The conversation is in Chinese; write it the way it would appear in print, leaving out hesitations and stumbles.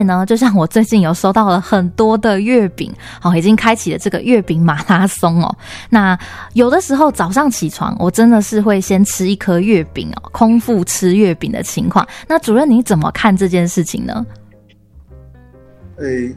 呢，就像我最近有收到了很多的月饼，已经开启了这个月饼马拉松哦。那有的时候早上起床，我真的是会先吃一颗月饼哦，空腹吃月饼的情况。那主任你怎么看这件事情呢？